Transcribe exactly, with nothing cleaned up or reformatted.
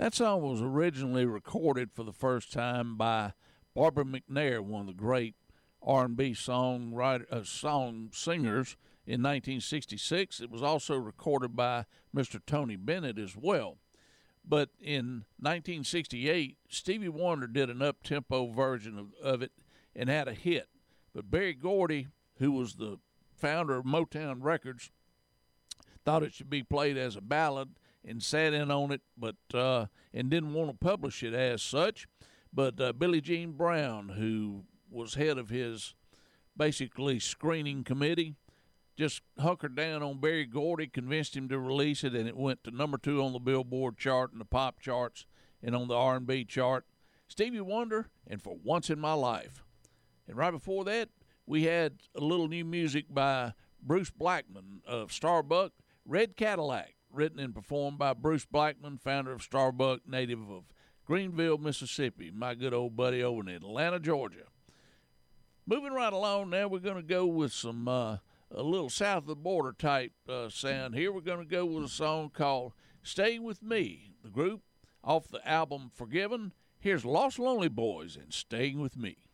That song was originally recorded for the first time by Barbara McNair, one of the great R and B songwriter, uh, song singers in nineteen sixty-six. It was also recorded by Mister Tony Bennett as well. But in nineteen sixty-eight, Stevie Wonder did an up-tempo version of, of it and had a hit. But Berry Gordy, who was the founder of Motown Records, thought it should be played as a ballad and sat in on it, but uh, and didn't want to publish it as such. But uh, Billie Jean Brown, who was head of his basically screening committee, just hunkered down on Berry Gordy, convinced him to release it, and it went to number two on the Billboard chart and the pop charts and on the R and B chart. Stevie Wonder and For Once in My Life. And right before that, we had a little new music by Bruce Blackman of Starbuck, Red Cadillac, written and performed by Bruce Blackman, founder of Starbuck, native of Greenville, Mississippi, my good old buddy over in Atlanta, Georgia. Moving right along now, we're going to go with some uh, a little south of the border type uh, sound here. We're going to go with a song called Stay With Me, the group off the album Forgiven. Here's Lost Lonely Boys and Staying With Me.